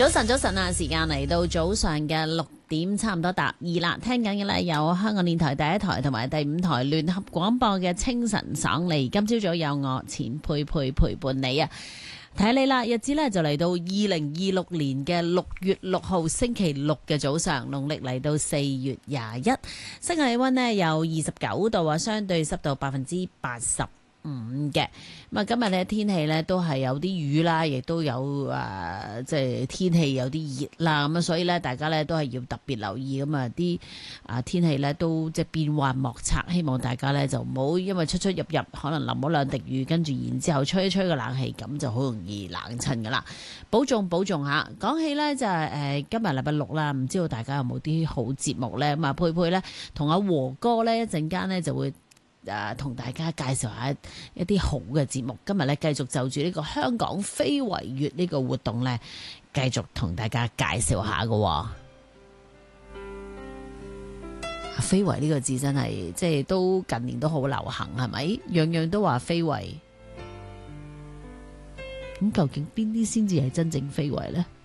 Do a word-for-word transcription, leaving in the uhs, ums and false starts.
早晨，早晨啊！時間嚟到早上嘅六點，差唔多達二啦。聽緊嘅呢有香港電台第一台同埋第五台聯合廣播嘅清晨爽利。今朝早有我錢佩佩陪伴你啊！睇你啦，日子呢就嚟到二零二六年嘅六月六號星期六嘅早上，農曆嚟到四月廿一，室外氣溫呢有二十九度啊，相對濕度百分之八十五嘅。咁啊，今日咧天氣咧都係有啲雨啦，亦都有誒，即係天氣有啲熱啦。咁啊，所以咧大家咧都係要特別留意。咁啊，啲啊天氣咧都即係變幻莫測，希望大家咧就唔好因為出出入入可能淋咗兩滴雨，跟住然之後吹一吹個冷氣，咁就好容易冷親噶啦。保重保重吓。講起咧就係誒今日禮拜六啦，唔知道大家有冇啲好節目咧？咁啊，佩佩咧同阿和哥咧一陣間咧就會。誒，同大家介紹下一啲好嘅節目。今日咧繼續就住呢個香港非遺月呢個活動咧，繼續同大家介紹下嘅。非遺呢個字真係即係都近年都好流行，係咪？樣樣都話非遺，咁究竟邊啲先至係真正非遺呢？